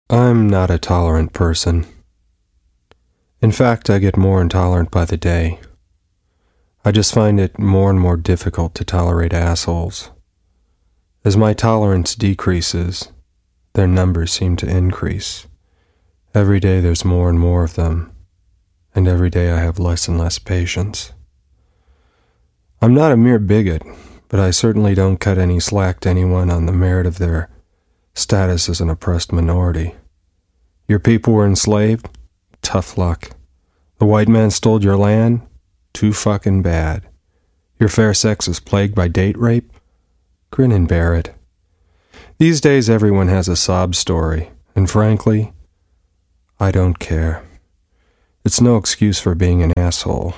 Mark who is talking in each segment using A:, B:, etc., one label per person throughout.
A: I'm not a tolerant person. In fact, I get more intolerant by the day. I just find it more and more difficult to tolerate assholes. As my tolerance decreases, their numbers seem to increase. Every day there's more and more of them, and every day I have less and less patience. I'm not a mere bigot, but I certainly don't cut any slack to anyone on the merit of their status as an oppressed minority. Your people were enslaved? Tough luck. The white man stole your land? Too fucking bad. Your fair sex is plagued by date rape? Grin and bear it. These days everyone has a sob story, and frankly, I don't care. It's no excuse for being an asshole.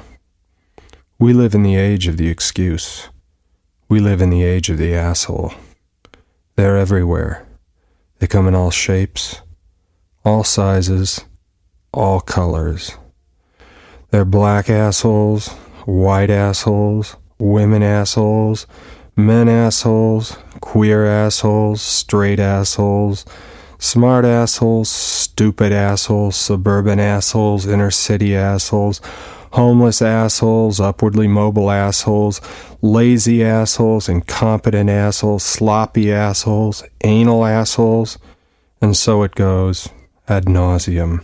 A: We live in the age of the excuse. We live in the age of the asshole. They're everywhere. They come in all shapes, all sizes, all colors. They're black assholes, white assholes, women assholes, men assholes, queer assholes, straight assholes, smart assholes, stupid assholes, suburban assholes, inner city assholes, homeless assholes, upwardly mobile assholes, lazy assholes, incompetent assholes, sloppy assholes, anal assholes, and so it goes, ad nauseum.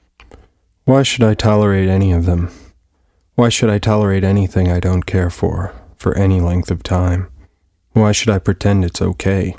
A: Why should I tolerate any of them? Why should I tolerate anything I don't care for any length of time? Why should I pretend it's okay?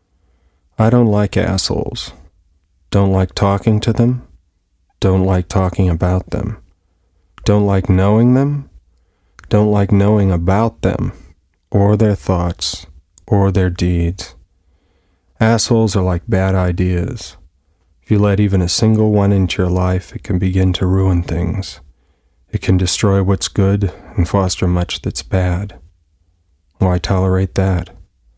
A: I don't like assholes. Don't like talking to them. Don't like talking about them. Don't like knowing them. Don't like knowing about them, or their thoughts, or their deeds. Assholes are like bad ideas. If you let even a single one into your life, it can begin to ruin things. It can destroy what's good and foster much that's bad. Why tolerate that?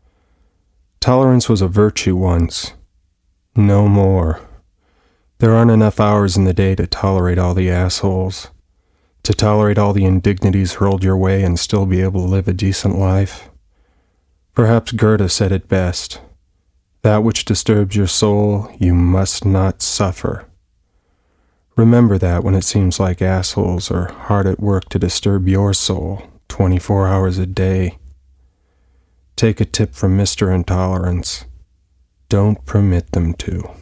A: Tolerance was a virtue once. No more. There aren't enough hours in the day to tolerate all the assholes, to tolerate all the indignities hurled your way and still be able to live a decent life. Perhaps Goethe said it best. That which disturbs your soul, you must not suffer. Remember that when it seems like assholes are hard at work to disturb your soul 24 hours a day. Take a tip from Mr. Intolerance. Don't permit them to.